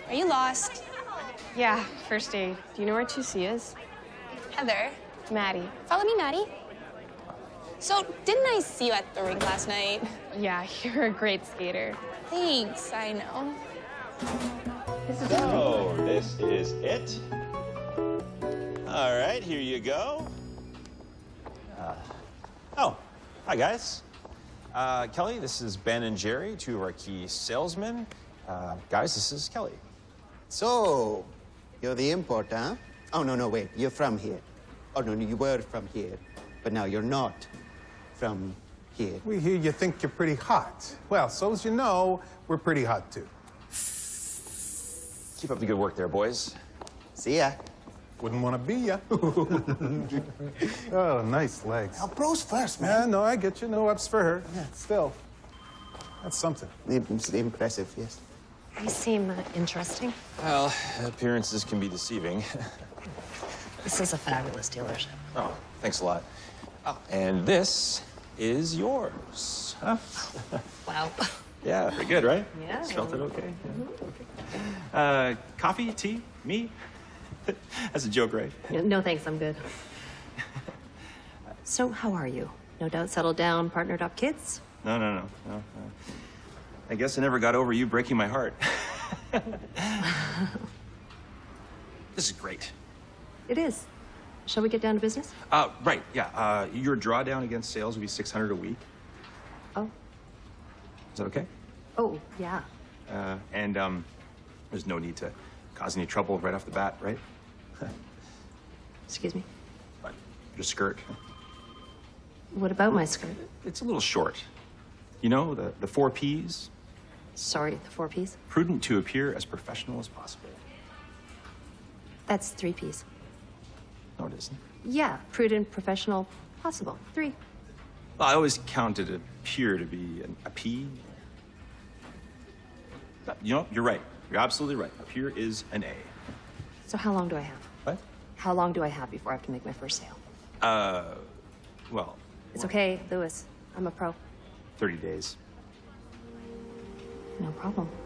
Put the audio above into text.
Are you lost? Yeah, first aid. Do you know where 2C is? Heather. Maddie. Follow me, Maddie. So, didn't I see you at the rink last night? Yeah, you're a great skater. Thanks, I know. So, this is it. All right, here you go. Oh, hi, guys. Kelly, this is Ben and Jerry, two of our key salesmen. Guys, this is Kelly. So, you're the import, huh? Oh, no, wait. You're from here. Oh, no, you were from here. But now you're not from here. We hear you think you're pretty hot. Well, so as you know, we're pretty hot, too. Keep up the good work there, boys. See ya. Wouldn't want to be ya. Oh, nice legs. Now, bros first, Yeah, man. no, I get you. No ups for her. Yeah, still, that's something. It's impressive, yes. You seem interesting. Well, appearances can be deceiving. This is a fabulous dealership. Oh, thanks a lot. Oh, and this is yours. Huh? Wow. Yeah, pretty good, right? Yeah. Just felt it okay. Yeah, okay. Coffee, tea, me? That's a joke, right? No, thanks. I'm good. So, how are you? No doubt settled down, partnered up, kids? No. I guess I never got over you breaking my heart. This is great. It is. Shall we get down to business? Right, yeah. Your drawdown against sales would be $600 a week. Oh. Is that okay? Oh, yeah. And there's no need to cause any trouble right off the bat, right? Excuse me. But your skirt, What about my skirt? it's a little short. You know, the 4 Ps? Sorry, the 4 Ps? Prudent to appear as professional as possible. That's 3 Ps. No, it isn't. Yeah, prudent, professional, possible. 3. Well, I always counted appear to be a P. You know, you're right. You're absolutely right. Appear is an A. So how long do I have? What? How long do I have before I have to make my first sale? Well, It's okay, Louis. I'm a pro. 30 days. No problem.